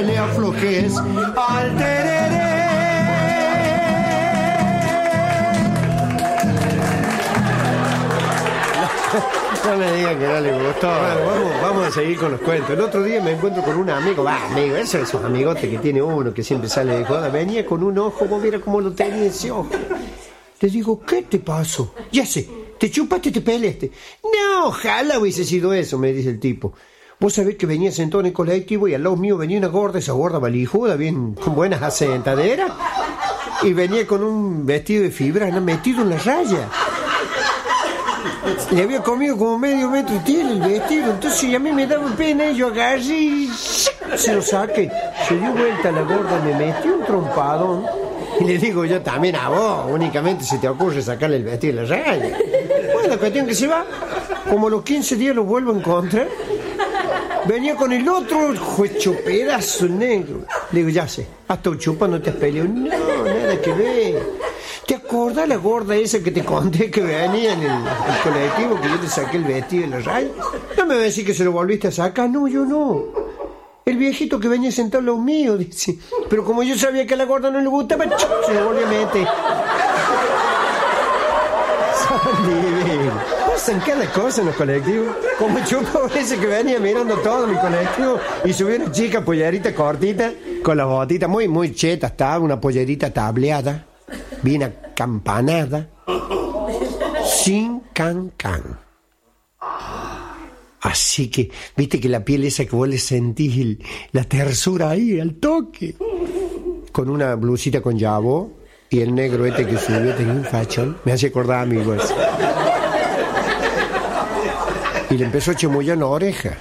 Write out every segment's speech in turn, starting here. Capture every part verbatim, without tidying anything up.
le aflojes al tereré. No me digan que no le gustó. Bueno, vamos, vamos a seguir con los cuentos. El otro día me encuentro con un amigo, va, amigo, esos esos amigotes que tiene uno, que siempre sale de joda. Venía con un ojo, vos viera cómo lo tenía ese ojo. Le digo, ¿qué te pasó? Ya sé, te chupaste, te peleaste. No, ojalá hubiese sido eso, me dice el tipo. Vos sabés que venía sentado en el colectivo y al lado mío venía una gorda, esa gorda valijuda, bien con buenas asentaderas, y venía con un vestido de fibra, ¿no? Metido en la raya. Le había comido como medio metro tiene el vestido, entonces a mí me daba pena y yo agarré y se lo saqué. Se dio vuelta la gorda y me metió un trompadón. Y le digo yo también a vos, únicamente se te ocurre sacarle el vestido de la raya. Bueno, la cuestión que se va, como a los quince días lo vuelvo a encontrar. Venía con el otro hecho pedazo negro. Le digo, ya sé, hasta un chupa no te has peleado. No, nada que ver. ¿Te acordás la gorda esa que te conté que venía en el, el colectivo, que yo te saqué el vestido de la raya? No me vas a decir que se lo volviste a sacar. No, yo no. El viejito que venía sentado a los míos, dice. Pero como yo sabía que a la gorda no le gustaba, se lo volvió a meter. Pasan cada cosa en los colectivos. Como chupa ese que venía mirando todo mi colectivo y subió una chica pollerita cortita con las botitas muy, muy cheta, estaba una pollerita tableada, bien acampanada, sin can-can. Así que, viste que la piel esa que vos le sentís el, la tersura ahí, al toque. Con una blusita con llavo y el negro este que subió tenía un fachón. Me hace acordar a mi hueso. Y le empezó a chamullar en la oreja.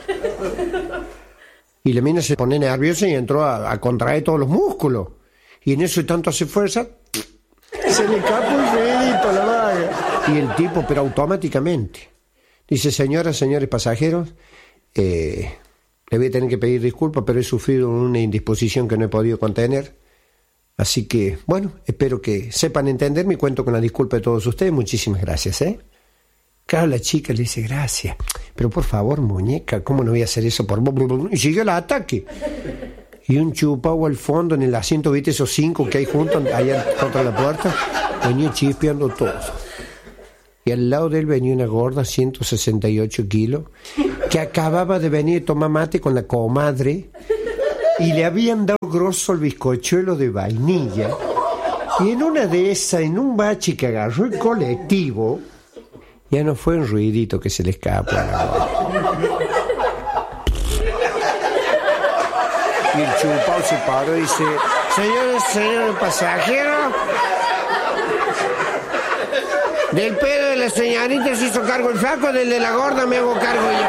Y la mina se pone nerviosa y entró a, a contraer todos los músculos. Y en eso de tanto hace fuerza, se le escapó el dedito a la vaga. Y el tipo, pero automáticamente, dice, señoras, señores pasajeros, eh, le voy a tener que pedir disculpas, pero he sufrido una indisposición que no he podido contener. Así que, bueno, espero que sepan entenderme y cuento con la disculpa de todos ustedes. Muchísimas gracias, ¿eh? Claro, la chica le dice, gracias, pero por favor, muñeca, ¿cómo no voy a hacer eso por vos? Y sigue el ataque. Y un chupado al fondo en el asiento, ¿viste esos cinco que hay juntos allá contra la puerta? Venía chispeando todo. Y al lado de él venía una gorda, ciento sesenta y ocho kilos, que acababa de venir a tomar mate con la comadre y le habían dado grosso el bizcochuelo de vainilla. Y en una de esas, en un bache que agarró el colectivo, ya no fue un ruidito que se le escapó a la gorda. Y el chupao se paró y dice, señores, señores pasajeros, del pedo de la señorita se hizo cargo el flaco, del de la gorda me hago cargo yo.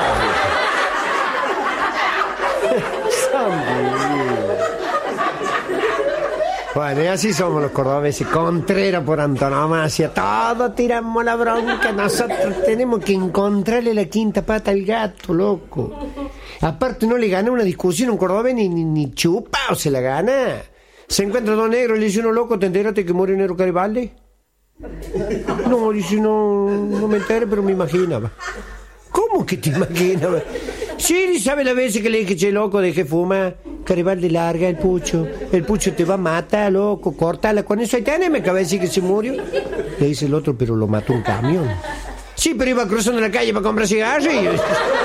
Bueno, y así somos los cordobeses, Contreras por antonomasia, todos tiramos la bronca, nosotros tenemos que encontrarle la quinta pata al gato, loco. Aparte no le gana una discusión a un cordobés ni, ni, ni chupao se la gana. Se encuentra dos negros y le dice uno, loco, ¿te enteraste que murió Nero Garibaldi? No, dice, no, no me enteré, pero me imaginaba. ¿Cómo que te imaginabas? Sí, ¿sabe la vez que le dije, che, loco, dejé fumar? Garibaldi larga el pucho, el pucho te va a matar, loco, córtala con eso, ahí tenés, me acaba de decir que se murió. Le dice el otro, pero lo mató un camión. Sí, pero iba cruzando la calle para comprar cigarrillos.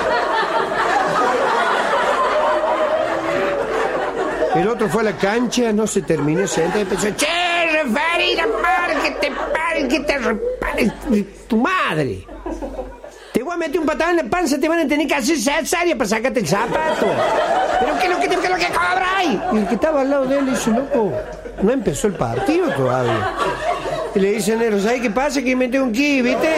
El otro fue a la cancha, no se terminó, se entra y empezó, che, referida, para que te paren, que te reparen tu madre. Te voy a meter un patado en la panza, te van a tener que hacer cesárea para sacarte el zapato. ¿Pero qué es lo que, qué es lo que cobráis? Y el que estaba al lado de él le dice, loco, no empezó el partido todavía. Y le dice, negro, ¿sabes qué pasa? Que mete un ki, ¿viste?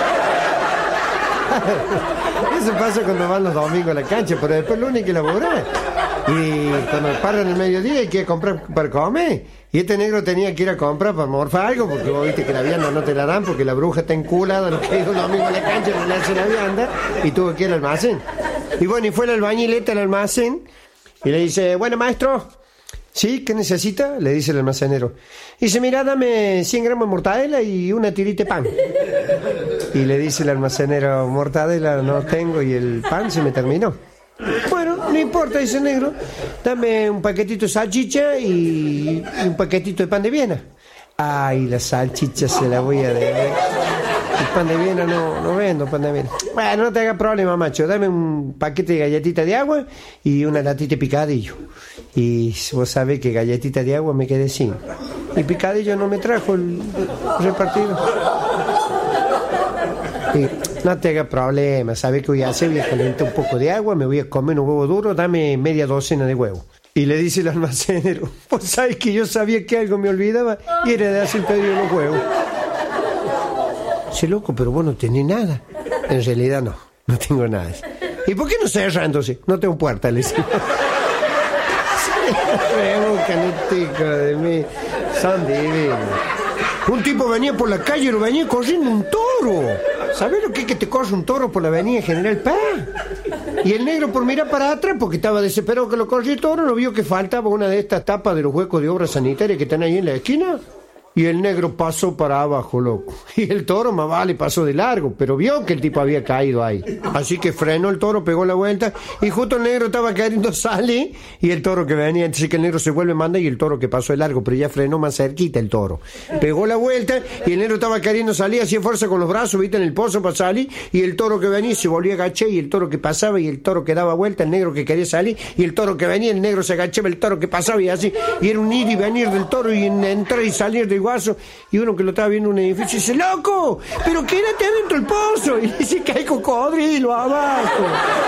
Eso pasa cuando van los domingos a la cancha, pero después lo único que laburar. Y cuando paran el mediodía hay que ir a comprar para comer. Y este negro tenía que ir a comprar para morfar algo, porque vos viste que la vianda no te la dan, porque la bruja está enculada, lo que dijo el domingo a la cancha, no le hace la vianda, y tuvo que ir al almacén. Y bueno, y fue el albañilete al almacén, y le dice, bueno, maestro, ¿sí? ¿Qué necesita? Le dice el almacenero. Y dice, mira, dame cien gramos de mortadela y una tirita de pan. Y le dice el almacenero, mortadela no tengo y el pan se me terminó. Bueno, no importa, dice el negro. Dame un paquetito de salchicha y un paquetito de pan de Viena. Ay, la salchicha se la voy a deber. El pan de Viena no, no vendo pan de Viena. Bueno, no te hagas problema, macho. Dame un paquete de galletitas de agua y una latita de picadillo. Y vos sabés que galletita de agua me quedé sin. Y picadillo no me trajo el repartido. Y no te hagas problema. ¿Sabés qué voy a hacer? Voy a calentar un poco de agua, me voy a comer un huevo duro, dame media docena de huevos. Y le dice el almacenero, pues sabes que yo sabía que algo me olvidaba y era de hacer pedido unos huevos. Dice, loco, pero vos no tenés nada. En realidad no, no tengo nada. ¿Y por qué no cerra entonces? No tengo puerta, le dice. Canetica de mí, son divinos. Un tipo venía por la calle y lo venía corriendo un toro. ¿Sabés lo que es que te corre un toro por la avenida General Paz? Y el negro por mirar para atrás, porque estaba desesperado que lo corriera el toro, no vio que faltaba una de estas tapas de los huecos de obra sanitaria que están ahí en la esquina. Y el negro pasó para abajo, loco. Y el toro más vale pasó de largo, pero vio que el tipo había caído ahí. Así que frenó el toro, pegó la vuelta, y justo el negro estaba queriendo salir, y el toro que venía, entonces que el negro se vuelve manda, y el toro que pasó de largo, pero ya frenó más cerquita el toro. Pegó la vuelta, y el negro estaba queriendo salir, hacía fuerza con los brazos, viste, en el pozo para salir, y el toro que venía se volvió a agachar, y el toro que pasaba, y el toro que daba vuelta, el negro que quería salir, y el toro que venía, el negro se agachaba, el toro que pasaba, y así, y era un ir y venir del toro, y entrar y salir del guaso. Y uno que lo estaba viendo en un edificio dice, ¡loco! ¡Pero quédate adentro del pozo! Y dice que hay cocodrilo abajo.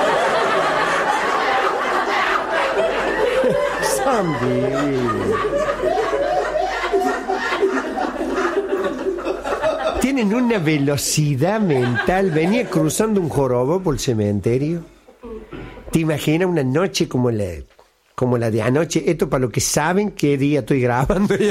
Tienen una velocidad mental. Venía cruzando un jorobo por el cementerio. ¿Te imaginas una noche como la, como la de anoche? Esto para los que saben qué día estoy grabando yo.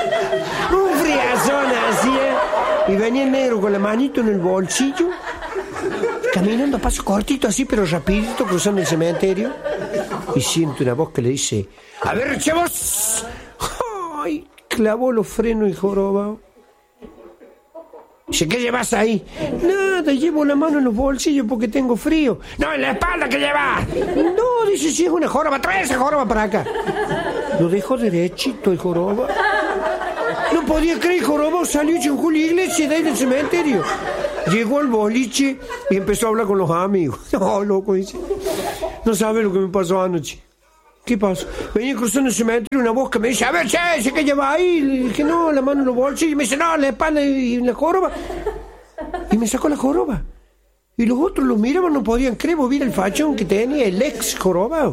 Y venía el negro con la manito en el bolsillo, caminando a paso cortito así, pero rapidito, cruzando el cementerio. Y siento una voz que le dice, a ver, chavos. Ay, clavó los frenos y jorobado. Dice, ¿qué llevas ahí? Nada, llevo la mano en los bolsillos porque tengo frío. No, en la espalda, ¿qué llevas? No, dice, si es una joroba, trae esa joroba para acá. Lo dejó derechito el joroba. No podía creer, joroba salió hecho en Julio Iglesias de ahí del cementerio. Llegó al boliche y empezó a hablar con los amigos. No, loco, dice. No sabe lo que me pasó anoche. ¿Qué pasó? Venía cruzando el cementerio una voz que me dice, a ver, che, ese que lleva ahí. Le dije, no, la mano en los bolsillos. Y me dice, no, la espalda y la joroba. Y me sacó la joroba. Y los otros los miraban, no podían creer. Vos vieron el fachón que tenía el ex joroba.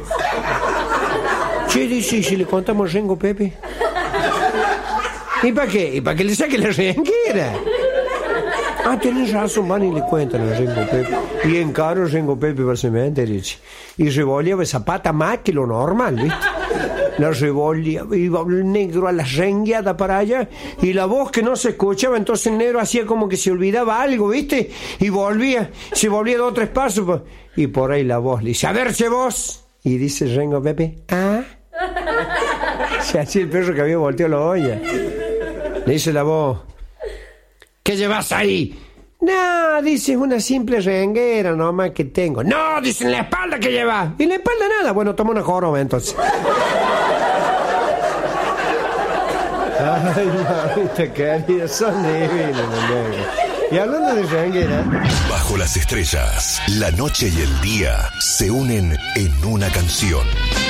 Che, dice, ¿y si le contamos a Rengo Pepe? ¿Y para qué? ¿Y para que le saque la renguera? Ah, tenés razón, van y le cuentan a Rengo Pepe. Y encaro Rengo Pepe para el cementerio. Y revolviaba esa pata más que lo normal, ¿viste? La revolviaba, iba el negro a la rengueada para allá, y la voz que no se escuchaba, entonces el negro hacía como que se olvidaba algo, ¿viste? Y volvía, se volvía dos o tres pasos, y por ahí la voz le dice, a ver, che vos. Y dice Rengo Pepe, ¿ah? Se hacía el perro que había volteado la olla. Le dice la voz, ¿qué llevas ahí? No, dice, una simple renguera nomás que tengo. No, dice, en la espalda que llevas. ¿Y en la espalda nada? Bueno, toma una joroba entonces. Ay, mamita querida, son divinos, y hablando de renguera. Bajo las estrellas, la noche y el día se unen en una canción.